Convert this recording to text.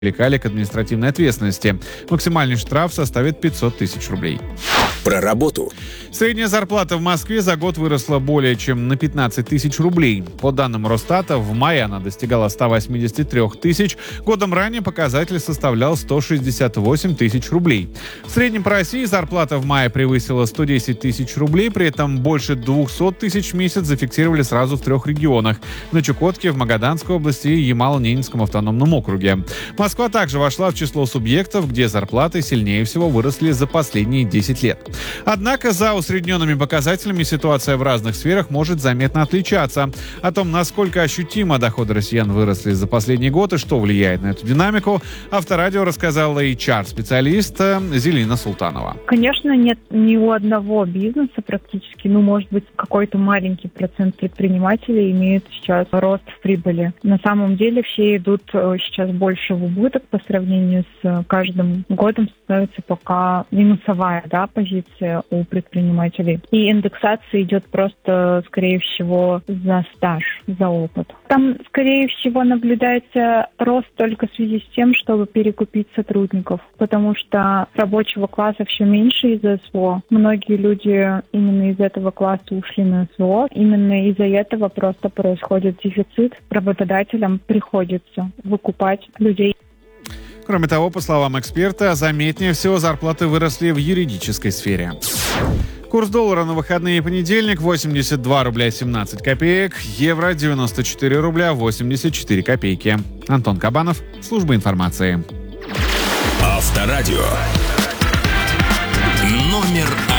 привлекали к административной ответственности. Максимальный штраф составит 500 тысяч рублей. Про работу. Средняя зарплата в Москве за год выросла более чем на 15 тысяч рублей. По данным Росстата, в мае она достигала 183 тысяч. Годом ранее показатель составлял 168 тысяч рублей. В среднем по России зарплата в мае превысила 110 тысяч рублей, при этом больше 200 тысяч в месяц зафиксировали сразу в 3 регионах – на Чукотке, в Магаданской области и Ямало-Ненецком автономном округе. Москва также вошла в число субъектов, где зарплаты сильнее всего выросли за последние 10 лет. Однако за усредненными показателями ситуация в разных сферах может заметно отличаться. О том, насколько ощутимо доходы россиян выросли за последний год и что влияет на эту динамику, Авторадио рассказала HR-специалист Зелина Султанова. Конечно, нет ни у одного бизнеса практически, может быть, какой-то маленький процент предпринимателей имеет сейчас рост в прибыли. На самом деле все идут сейчас больше в убыток по сравнению с каждым годом, становится пока минусовая, позиция у предпринимателей. И индексация идет просто, скорее всего, за стаж, за опыт. Там, скорее всего, наблюдается рост только в связи с тем, чтобы перекупить сотрудников, потому что рабочего класса все меньше из-за СВО. Многие люди именно из этого класса ушли на СВО. Именно из-за этого просто происходит дефицит. Работодателям приходится выкупать людей. Кроме того, по словам эксперта, заметнее всего зарплаты выросли в юридической сфере. Курс доллара на выходные и понедельник 82 рубля 17 копеек, евро 94 рубля 84 копейки. Антон Кабанов, служба информации. Авторадио. Номер